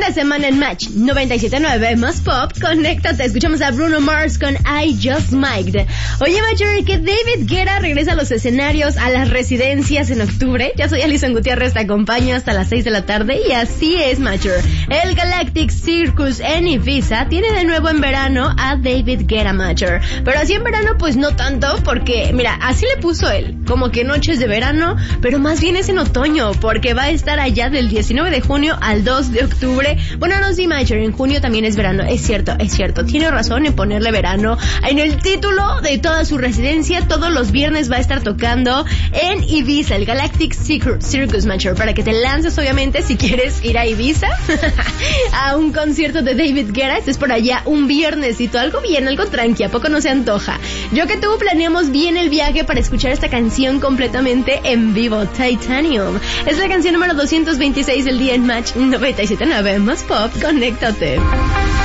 la semana en Match 97.9 más pop. Conéctate, escuchamos a Bruno Mars con I Just Mic'd. Oye, Matcher, que David Guetta regresa a los escenarios, a las residencias en octubre. Ya soy Alison Gutiérrez, te acompaño hasta las 6 de la tarde y así es, Matcher. El Galactic Circus en Ibiza tiene de nuevo en verano a David Guetta, Matcher. Pero así en verano pues no tanto, porque mira, así le puso él, como que noches de verano, pero más bien es en otoño, porque va a estar allá del 19 de junio al 2 de octubre. Bueno, no, sí, Matcher, en junio también es verano, es cierto, tiene razón en ponerle verano en el título de toda su residencia. Todos los viernes va a estar tocando en Ibiza, el Galactic Circus, Matcher, para que te lances, obviamente, si quieres ir a Ibiza a un concierto de David Guetta. Estés por allá un viernesito, algo bien, algo tranqui, ¿a poco no se antoja? Yo que tú planeamos bien el viaje para escuchar esta canción completamente en vivo, Titanium. Es la canción número 226 del día en Match 97.9 más pop. Conéctate.